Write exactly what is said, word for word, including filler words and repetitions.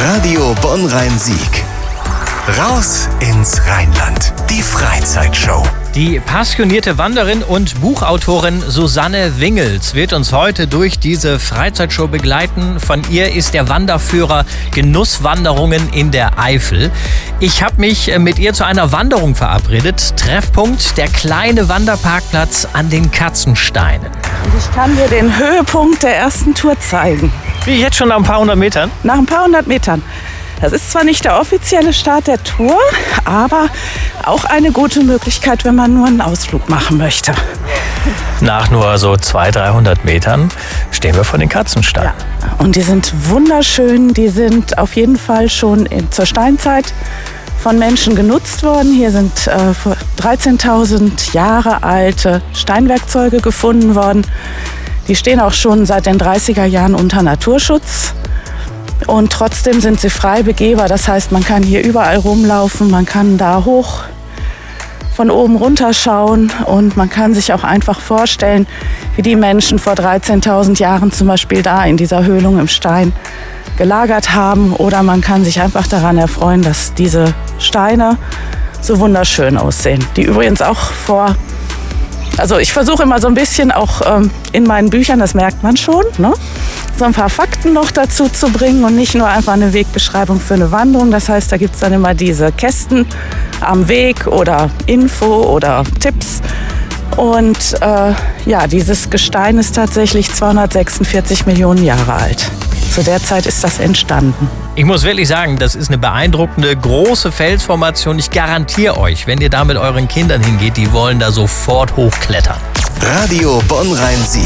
Radio Bonn-Rhein-Sieg. Raus ins Rheinland. Die Freizeitshow. Die passionierte Wanderin und Buchautorin Susanne Wingels wird uns heute durch diese Freizeitshow begleiten. Von ihr ist der Wanderführer Genusswanderungen in der Eifel. Ich habe mich mit ihr zu einer Wanderung verabredet. Treffpunkt der kleine Wanderparkplatz an den Katzensteinen. Und ich kann dir den Höhepunkt der ersten Tour zeigen. Wie, jetzt schon nach ein paar hundert Metern? Nach ein paar hundert Metern. Das ist zwar nicht der offizielle Start der Tour, aber auch eine gute Möglichkeit, wenn man nur einen Ausflug machen möchte. Nach nur so zweihundert, dreihundert Metern stehen wir vor den Katzensteinen. Ja. Und die sind wunderschön. Die sind auf jeden Fall schon in, zur Steinzeit von Menschen genutzt worden. Hier sind äh, dreizehntausend Jahre alte Steinwerkzeuge gefunden worden. Die stehen auch schon seit den dreißiger Jahren unter Naturschutz. Und trotzdem sind sie frei begehbar. Das heißt, man kann hier überall rumlaufen, man kann da hoch von oben runter schauen und man kann sich auch einfach vorstellen, wie die Menschen vor dreizehntausend Jahren zum Beispiel da in dieser Höhlung im Stein gelagert haben. Oder man kann sich einfach daran erfreuen, dass diese Steine so wunderschön aussehen. Die übrigens auch vor... Also ich versuche immer so ein bisschen auch ähm, in meinen Büchern, das merkt man schon, ne? So ein paar Fakten noch dazu zu bringen und nicht nur einfach eine Wegbeschreibung für eine Wanderung. Das heißt, da gibt es dann immer diese Kästen am Weg oder Info oder Tipps. Und äh, ja, dieses Gestein ist tatsächlich zweihundertsechsundvierzig Millionen Jahre alt. Zu der Zeit ist das entstanden. Ich muss wirklich sagen, das ist eine beeindruckende, große Felsformation. Ich garantiere euch, wenn ihr da mit euren Kindern hingeht, die wollen da sofort hochklettern. Radio Bonn-Rhein-Sieg.